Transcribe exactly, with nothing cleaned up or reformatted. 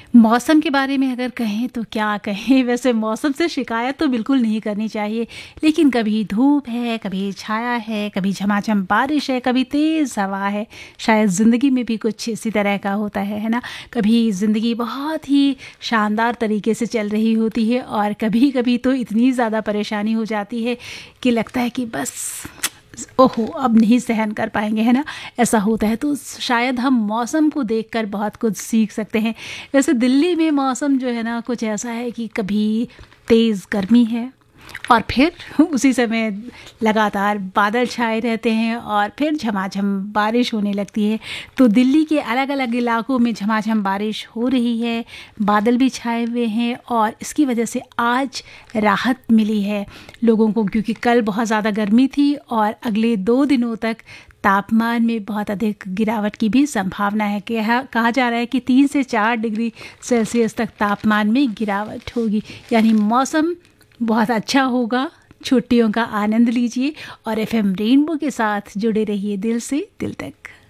मौसम के बारे में अगर कहें तो क्या कहें, वैसे मौसम से शिकायत तो बिल्कुल नहीं करनी चाहिए, लेकिन कभी धूप है, कभी छाया है, कभी झमाझम बारिश है, कभी तेज़ हवा है। शायद ज़िंदगी में भी कुछ इसी तरह का होता है, है ना? कभी ज़िंदगी बहुत ही शानदार तरीके से चल रही होती है और कभी-कभी तो इतनी ज़्यादा परेशानी हो जाती है कि लगता है कि बस ओहो अब नहीं सहन कर पाएंगे, है ना? ऐसा होता है। तो शायद हम मौसम को देखकर बहुत कुछ सीख सकते हैं। वैसे दिल्ली में मौसम जो है ना कुछ ऐसा है कि कभी तेज़ गर्मी है और फिर उसी समय लगातार बादल छाए रहते हैं और फिर झमाझम बारिश होने लगती है। तो दिल्ली के अलग अलग इलाकों में झमाझम बारिश हो रही है, बादल भी छाए हुए हैं और इसकी वजह से आज राहत मिली है लोगों को, क्योंकि कल बहुत ज़्यादा गर्मी थी और अगले दो दिनों तक तापमान में बहुत अधिक गिरावट की भी संभावना है। कहा कहा जा रहा है कि तीन से चार डिग्री सेल्सियस तक तापमान में गिरावट होगी, यानी मौसम बहुत अच्छा होगा। छुट्टियों का आनंद लीजिए और एफएम रेनबो के साथ जुड़े रहिए दिल से दिल तक।